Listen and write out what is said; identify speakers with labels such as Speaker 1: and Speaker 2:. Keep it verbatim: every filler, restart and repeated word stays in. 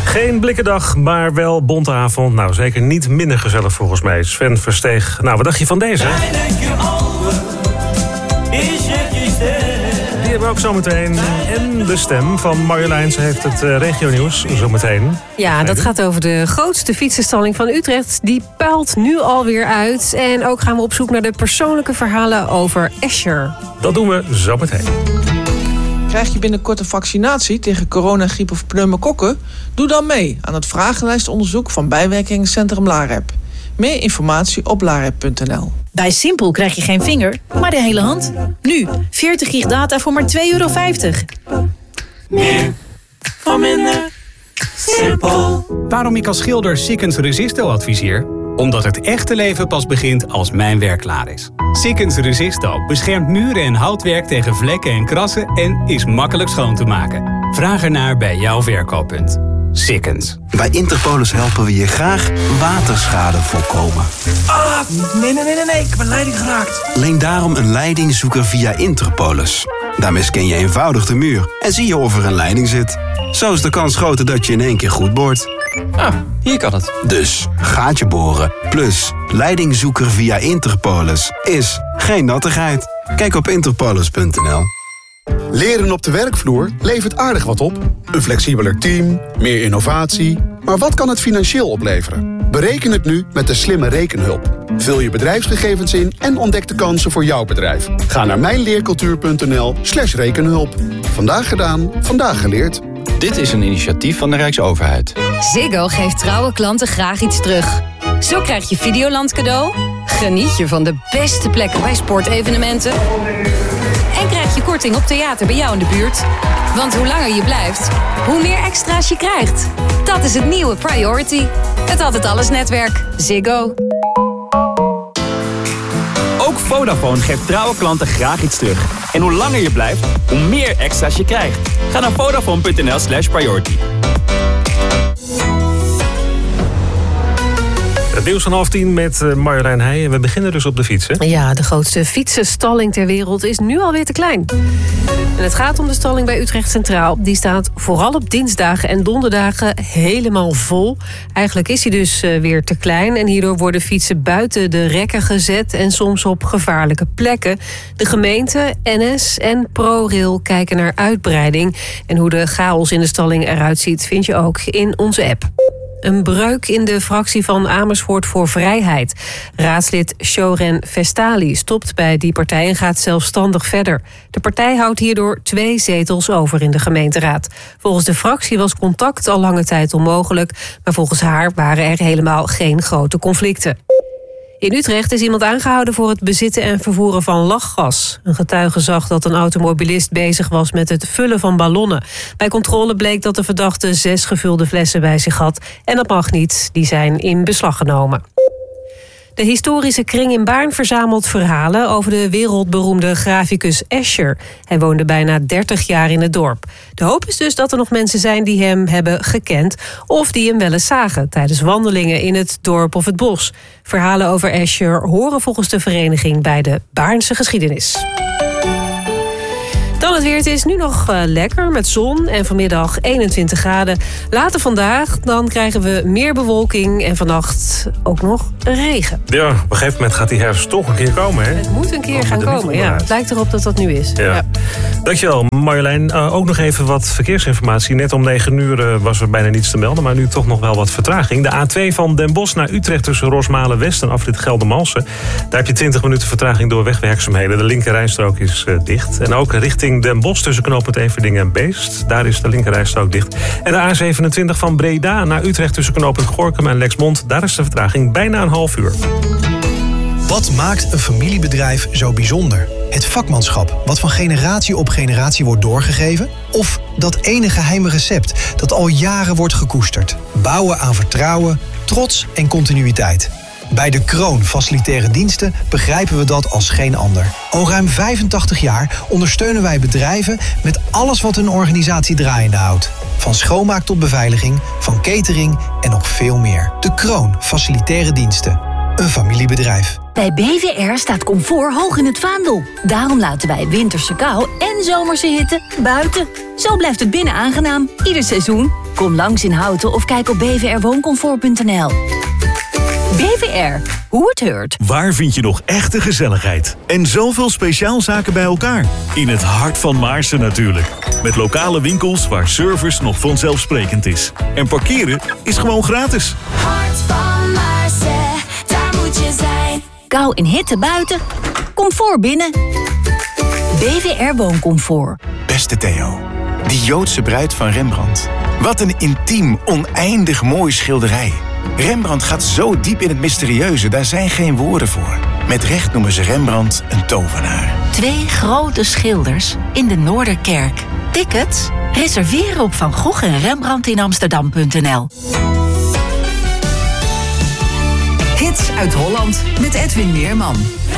Speaker 1: Geen blikkendag, maar wel bonte avond. Nou, zeker niet minder gezellig volgens mij. Sven Versteeg. Nou, wat dacht je van deze? Die hebben we ook zometeen. En de stem van Marjolein. Ze heeft het uh, regionieuws zometeen.
Speaker 2: Ja, dat gaat over de grootste fietsenstalling van Utrecht. Die puilt nu alweer uit. En ook gaan we op zoek naar de persoonlijke verhalen over Escher.
Speaker 1: Dat doen we zometeen.
Speaker 3: Krijg je binnenkort een vaccinatie tegen corona, griep of pneumokokken? Doe dan mee aan het vragenlijstonderzoek van bijwerkingencentrum LAREP. Meer informatie op larep punt n l.
Speaker 4: Bij Simpel krijg je geen vinger, maar de hele hand. Nu, veertig gig data voor maar twee euro vijftig.
Speaker 5: Meer voor minder. Simpel.
Speaker 6: Waarom ik als schilder Sikkens Resisto adviseer? Omdat het echte leven pas begint als mijn werk klaar is. Sikkens Resisto beschermt muren en houtwerk tegen vlekken en krassen en is makkelijk schoon te maken. Vraag ernaar bij jouw verkooppunt. Sikkens.
Speaker 7: Bij Interpolis helpen we je graag waterschade voorkomen.
Speaker 5: Ah, nee, nee, nee, nee, nee. Ik heb een leiding geraakt.
Speaker 7: Leen daarom een leidingzoeker via Interpolis. Daarmee scan je eenvoudig de muur en zie je of er een leiding zit. Zo is de kans groter dat je in één keer goed boort.
Speaker 8: Ah, hier kan het.
Speaker 7: Dus gaatje boren plus leidingzoeker via Interpolis is geen nattigheid. Kijk op interpolis punt n l.
Speaker 9: Leren op de werkvloer levert aardig wat op. Een flexibeler team, meer innovatie. Maar wat kan het financieel opleveren? Bereken het nu met de slimme rekenhulp. Vul je bedrijfsgegevens in en ontdek de kansen voor jouw bedrijf. Ga naar mijnleercultuur punt n l slash rekenhulp. Vandaag gedaan, vandaag geleerd.
Speaker 8: Dit is een initiatief van de Rijksoverheid.
Speaker 10: Ziggo geeft trouwe klanten graag iets terug. Zo krijg je Videoland cadeau, geniet je van de beste plekken bij sportevenementen en krijg je korting op theater bij jou in de buurt. Want hoe langer je blijft, hoe meer extra's je krijgt. Dat is het nieuwe Priority. Het Altijd Alles netwerk. Ziggo.
Speaker 11: Ook Vodafone geeft trouwe klanten graag iets terug. En hoe langer je blijft, hoe meer extra's je krijgt. Ga naar vodafone punt n l slash priority.
Speaker 1: Het nieuws van half tien met Marjolein Heij. En we beginnen dus op de fiets, hè?
Speaker 2: Ja, de grootste fietsenstalling ter wereld is nu alweer te klein. En het gaat om de stalling bij Utrecht Centraal. Die staat vooral op dinsdagen en donderdagen helemaal vol. Eigenlijk is hij dus weer te klein. En hierdoor worden fietsen buiten de rekken gezet en soms op gevaarlijke plekken. De gemeente, N S en ProRail kijken naar uitbreiding. En hoe de chaos in de stalling eruit ziet vind je ook in onze app. Een breuk in de fractie van Amersfoort voor Vrijheid. Raadslid Shoren Vestali stopt bij die partij en gaat zelfstandig verder. De partij houdt hierdoor twee zetels over in de gemeenteraad. Volgens de fractie was contact al lange tijd onmogelijk, maar volgens haar waren er helemaal geen grote conflicten. In Utrecht is iemand aangehouden voor het bezitten en vervoeren van lachgas. Een getuige zag dat een automobilist bezig was met het vullen van ballonnen. Bij controle bleek dat de verdachte zes gevulde flessen bij zich had. En dat mag niet, die zijn in beslag genomen. De historische kring in Baarn verzamelt verhalen over de wereldberoemde graficus Escher. Hij woonde bijna dertig jaar in het dorp. De hoop is dus dat er nog mensen zijn die hem hebben gekend of die hem wel eens zagen tijdens wandelingen in het dorp of het bos. Verhalen over Escher horen volgens de vereniging bij de Baarnse geschiedenis. Dan het weer. Het is nu nog uh, lekker met zon en vanmiddag eenentwintig graden. Later vandaag dan krijgen we meer bewolking en vannacht ook nog regen.
Speaker 1: Ja, op een gegeven moment gaat die herfst toch een keer komen, hè?
Speaker 2: Het moet een keer gaan komen, ja. Het lijkt erop dat dat nu is.
Speaker 1: Ja. Ja. Dankjewel, Marjolein. Uh, ook nog even wat verkeersinformatie. Net om negen uur uh, was er bijna niets te melden, maar nu toch nog wel wat vertraging. De A twee van Den Bosch naar Utrecht tussen Rosmalen-West en afrit Geldermalsen. Daar heb je twintig minuten vertraging door wegwerkzaamheden. De linkerrijstrook is uh, dicht. En ook richting Den Bosch tussen knooppunt Everdingen en Beest. Daar is de linkerrijstrook dicht. En de A zevenentwintig van Breda naar Utrecht tussen knooppunt Gorinchem en Lexmond. Daar is de vertraging bijna een half uur.
Speaker 12: Wat maakt een familiebedrijf zo bijzonder? Het vakmanschap, wat van generatie op generatie wordt doorgegeven? Of dat ene geheime recept dat al jaren wordt gekoesterd? Bouwen aan vertrouwen, trots en continuïteit. Bij De Kroon Facilitaire Diensten begrijpen we dat als geen ander. Al ruim vijfentachtig jaar ondersteunen wij bedrijven met alles wat hun organisatie draaiende houdt. Van schoonmaak tot beveiliging, van catering en nog veel meer. De Kroon Facilitaire Diensten. Een familiebedrijf.
Speaker 13: Bij B V R staat comfort hoog in het vaandel. Daarom laten wij winterse kou en zomerse hitte buiten. Zo blijft het binnen aangenaam, ieder seizoen. Kom langs in Houten of kijk op b v r wooncomfort punt n l. B V R, hoe het hoort.
Speaker 14: Waar vind je nog echte gezelligheid? En zoveel speciaalzaken bij elkaar? In het hart van Maarsen natuurlijk. Met lokale winkels waar service nog vanzelfsprekend is. En parkeren is gewoon gratis.
Speaker 15: Hart van Maarsen, daar moet je zijn.
Speaker 13: Kou en hitte buiten, comfort binnen. B V R Wooncomfort.
Speaker 16: Beste Theo, die Joodse bruid van Rembrandt. Wat een intiem, oneindig mooi schilderij. Rembrandt gaat zo diep in het mysterieuze, daar zijn geen woorden voor. Met recht noemen ze Rembrandt een tovenaar.
Speaker 13: Twee grote schilders in de Noorderkerk. Tickets? Reserveren op Van Gogh en Rembrandt in Amsterdam punt n l.
Speaker 17: Hits uit Holland met Edwin Meerman.